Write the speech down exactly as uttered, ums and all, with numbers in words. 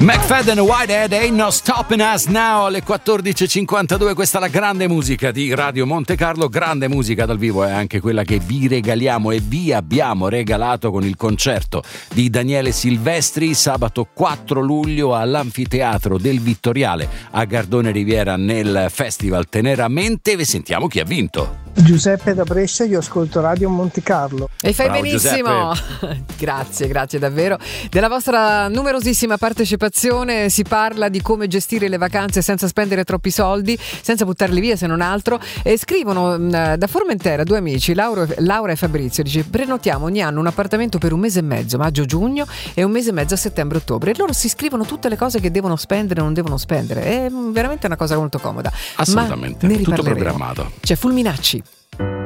McFadden Whitehead, Ain't No Stopping Us Now, alle quattordici e cinquantadue. Questa è la grande musica di Radio Monte Carlo. Grande musica dal vivo è anche quella che vi regaliamo e vi abbiamo regalato con il concerto di Daniele Silvestri sabato quattro luglio all'Anfiteatro del Vittoriale a Gardone Riviera nel Festival Teneramente. Vi sentiamo chi ha vinto. Giuseppe da Brescia, io ascolto Radio Monte Carlo. E fai Bravo, benissimo. Grazie, grazie davvero della vostra numerosissima partecipazione. Si parla di come gestire le vacanze senza spendere troppi soldi, senza buttarli via se non altro. E scrivono mh, da Formentera due amici, Laura, Laura e Fabrizio, dice: prenotiamo ogni anno un appartamento per un mese e mezzo, maggio-giugno, e un mese e mezzo a settembre-ottobre, e loro si scrivono tutte le cose che devono spendere o non devono spendere. È veramente una cosa molto comoda. Assolutamente, Ma ne tutto riparleremo. programmato. C'è Fulminacci.